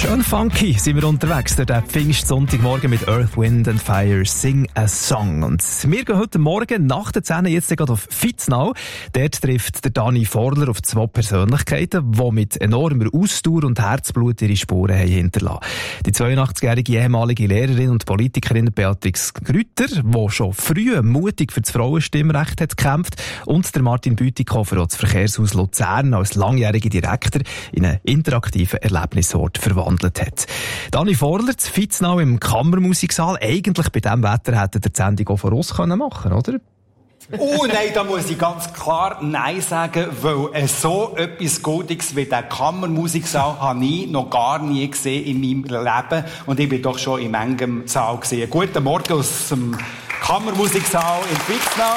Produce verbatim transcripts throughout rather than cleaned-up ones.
Schön funky sind wir unterwegs, der Pfingstsonntagmorgen mit Earth, Wind and Fire, Sing a Song. Und wir gehen heute Morgen nach der zehn jetzt gerade auf Vitznau. Dort trifft der Dani Forler auf zwei Persönlichkeiten, die mit enormer Ausdauer und Herzblut ihre Spuren haben hinterlassen. Die zweiundachtzigjährige ehemalige Lehrerin und Politikerin Beatrix Grütter, die schon früh mutig für das Frauenstimmrecht hat gekämpft, und der Martin Bütikofer, der das Verkehrshaus Luzern als langjähriger Direktor in einen interaktiven Erlebnisort verwandelt hat. Dani Forler zu Vitznau im Kammermusiksaal. Eigentlich bei diesem Wetter hätte der die Sendung auch voraus können machen, oder? Oh nein, da muss ich ganz klar Nein sagen, weil so etwas Goldiges wie der Kammermusiksaal habe ich noch gar nie gesehen in meinem Leben. Und ich bin doch schon in manchem Saal gesehen. Guten Morgen aus dem Kammermusiksaal in Vitznau.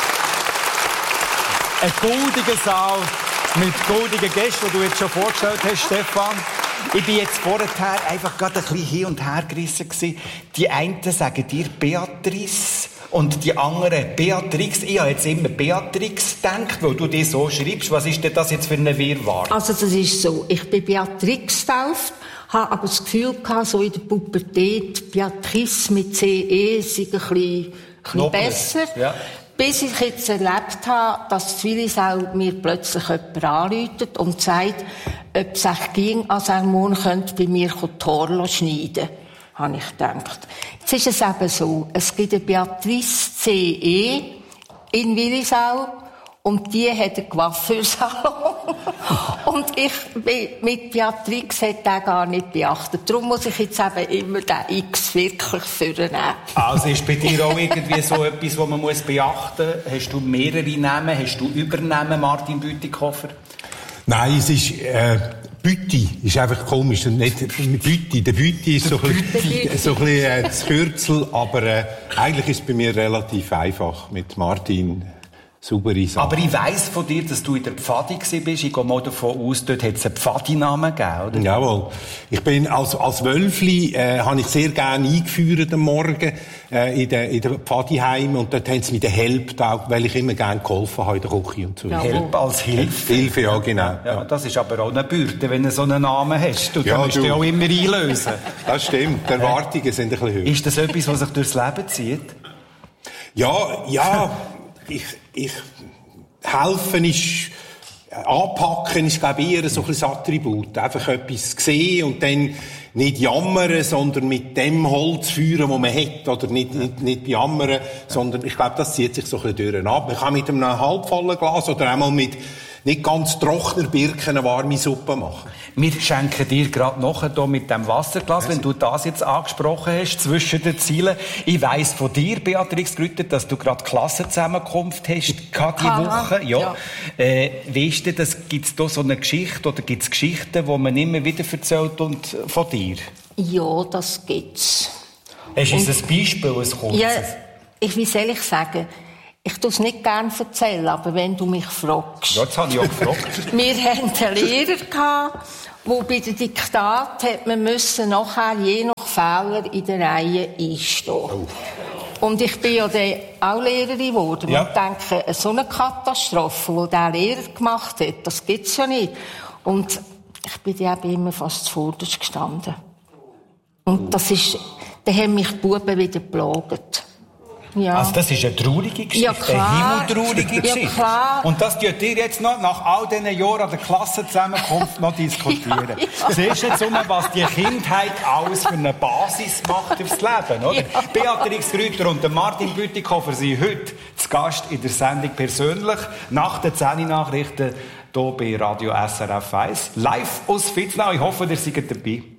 Ein goldiger Saal mit goldigen Gästen, die du jetzt schon vorgestellt hast, Stefan. Ich bin jetzt vorher einfach gerade ein bisschen hin und her gerissen gewesen. Die einen sagen dir Beatrice und die anderen Beatrix. Ich habe jetzt immer Beatrix gedacht, weil du dir so schreibst. Was ist denn das jetzt für eine Wirrwarr? Also das ist so, ich bin Beatrix getauft, habe aber das Gefühl gehabt, so in der Pubertät, Beatrice mit C E sei ein bisschen, ein bisschen besser. Ja. Bis ich jetzt erlebt habe, dass Zwillisau mir plötzlich jemand anruft und sagt, ob es sich ging, als er morgen könnte bei mir die Haare schneiden, habe ich gedacht. Jetzt ist es eben so, es gibt eine Beatrice C E in Willisau und die hat einen Coiffeursalon. Und ich bin mit Beatrix hat den gar nicht beachtet. Darum muss ich jetzt eben immer den X wirklich vornehmen. Also ist bei dir auch irgendwie so etwas, was man muss beachten muss? Hast du mehrere Namen? Hast du Übernamen, Martin Bütikofer? Nein, es ist, äh, Bütti ist einfach komisch. Und nicht Bütti. Der Bütti ist so ein bisschen, so ein bisschen äh, das Kürzel, aber äh, eigentlich ist es bei mir relativ einfach mit Martin. Saubere Sache. Aber ich weiss von dir, dass du in der Pfadi bist. Ich gehe mal davon aus, dort hat es einen Pfadi-Namen gegeben, oder? Jawohl. Ich bin als, als Wölfli, äh, habe ich sehr gerne eingeführt am Morgen, äh, in den, in den Pfadiheim. Und dort haben sie mir den Help da, weil ich immer gerne geholfen habe in der Küche und so. Ja, Help als Hilfe? Hilfe, ja, genau. Ja, ja. Das ist aber auch eine Bürde, wenn du so einen Namen hast. Du, ja, musst du auch immer einlösen. Das stimmt. Die Erwartungen sind ein bisschen höher. Ist das etwas, was sich durchs Leben zieht? Ja, ja. Ich, ich, helfen ist, anpacken ist, glaube ich, eher so ein Attribut. Einfach etwas sehen und dann nicht jammern, sondern mit dem Holz führen, das man hat. Oder nicht, nicht, nicht jammern, sondern ich glaube, das zieht sich so ein bisschen durch ab. Man kann mit einem halbvollen Glas oder einmal mit nicht ganz trockener Birken eine warme Suppe machen. Wir schenken dir gerade nachher hier mit dem Wasserglas, wenn du das jetzt angesprochen hast, zwischen den Zielen. Ich weiss von dir, Beatrix Grütter, dass du gerade Klassenzusammenkunft hast, gerade diese Woche. Ja. ja. Äh, weißt du, gibt es da so eine Geschichte oder gibt es Geschichten, die man immer wieder erzählt und von dir? Ja, das gibt's. Hast du uns ein Beispiel, ein kurzes? Ja, ich, wie soll ich sagen? Ich tue es nicht gerne erzählen, aber wenn du mich fragst. Ja, das habe ich auch gefragt. Wir hatten einen Lehrer, der bei der Diktat hat man müssen nachher je nach Fehler in der Reihe einstehen. Oh. Und ich bin ja dann auch Lehrerin geworden. Ja. Und denke, so eine Katastrophe, die der Lehrer gemacht hat, das gibt's ja nicht. Und ich bin dann eben immer fast zuvorderst gestanden. Und das ist, da haben mich die Buben wieder geplagt. Ja. Also das ist eine traurige Geschichte, ja, klar. eine himmeltraurige Geschichte. Ja, klar. Und das tut ihr jetzt noch nach all diesen Jahren an der Klassenzusammenkunft noch diskutieren. Ja, ja. Siehst du jetzt um, was die Kindheit alles für eine Basis macht aufs Leben, oder? Ja. Beatrix Grütter und Martin Bütikofer sind heute zu Gast in der Sendung persönlich nach den zehn Nachrichten hier bei Radio S R F eins. Live aus Vitznau. Ich hoffe, ihr seid dabei.